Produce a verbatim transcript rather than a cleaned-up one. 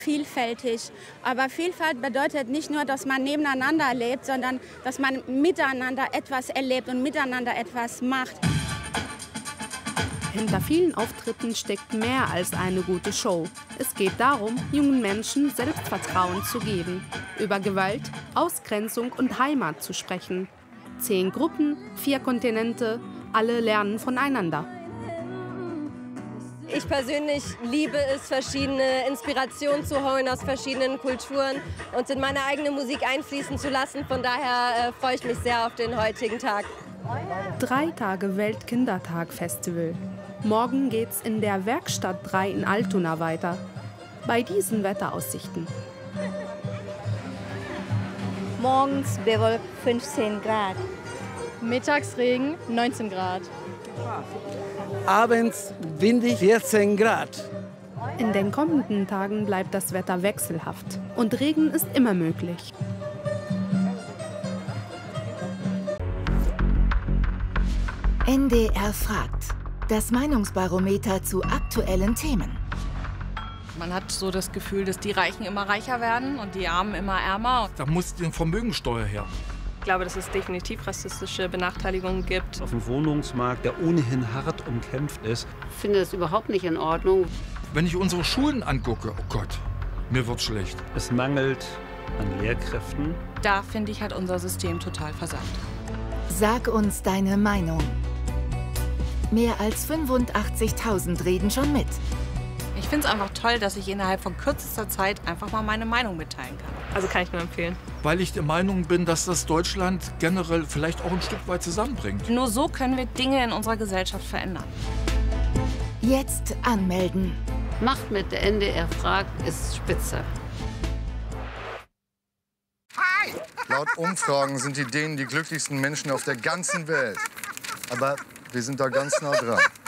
Vielfältig. Aber Vielfalt bedeutet nicht nur, dass man nebeneinander lebt, sondern dass man miteinander etwas erlebt und miteinander etwas macht. Hinter vielen Auftritten steckt mehr als eine gute Show. Es geht darum, jungen Menschen Selbstvertrauen zu geben, über Gewalt, Ausgrenzung und Heimat zu sprechen. Zehn Gruppen, vier Kontinente, alle lernen voneinander. Ich persönlich liebe es, verschiedene Inspirationen zu holen aus verschiedenen Kulturen und in meine eigene Musik einfließen zu lassen. Von daher äh, freue ich mich sehr auf den heutigen Tag. Drei Tage Weltkindertag-Festival. Morgen geht's in der Werkstatt drei in Altona weiter. Bei diesen Wetteraussichten. Morgens bewölkt fünfzehn Grad. Mittagsregen neunzehn Grad. Abends windig vierzehn Grad. In den kommenden Tagen bleibt das Wetter wechselhaft und Regen ist immer möglich. N D R fragt. Das Meinungsbarometer zu aktuellen Themen. Man hat so das Gefühl, dass die Reichen immer reicher werden und die Armen immer ärmer. Da muss die Vermögensteuer her. Ich glaube, dass es definitiv rassistische Benachteiligungen gibt. Auf dem Wohnungsmarkt, der ohnehin hart umkämpft ist. Ich finde das überhaupt nicht in Ordnung. Wenn ich unsere Schulen angucke, oh Gott, mir wird schlecht. Es mangelt an Lehrkräften. Da, finde ich, hat unser System total versagt. Sag uns deine Meinung. Mehr als fünfundachtzigtausend reden schon mit. Ich finde es einfach toll, dass ich innerhalb von kürzester Zeit einfach mal meine Meinung mitteilen kann. Also kann ich nur empfehlen. Weil ich der Meinung bin, dass das Deutschland generell vielleicht auch ein Stück weit zusammenbringt. Nur so können wir Dinge in unserer Gesellschaft verändern. Jetzt anmelden. Macht mit, der N D R fragt, ist spitze. Laut Umfragen sind die Dänen die glücklichsten Menschen auf der ganzen Welt. Aber wir sind da ganz nah dran.